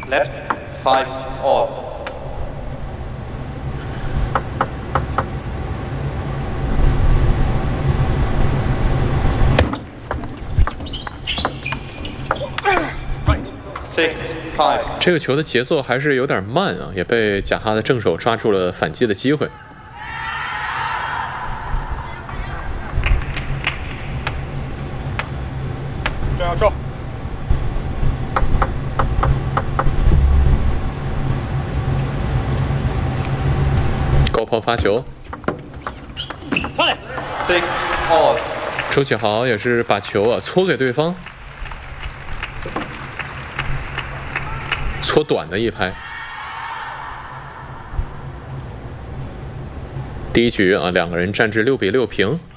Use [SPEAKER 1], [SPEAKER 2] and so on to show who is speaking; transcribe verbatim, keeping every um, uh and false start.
[SPEAKER 1] Let five all. Six five.
[SPEAKER 2] 这个球的节奏还是有点慢啊，也被贾哈的正手抓住了反击的机会。
[SPEAKER 3] 这样说。
[SPEAKER 2] 高抛发球。
[SPEAKER 3] 上来。
[SPEAKER 1] Six all.
[SPEAKER 2] 周启豪也是把球啊搓给对方。搓短的一拍。第一局啊，两个人战至六比六平。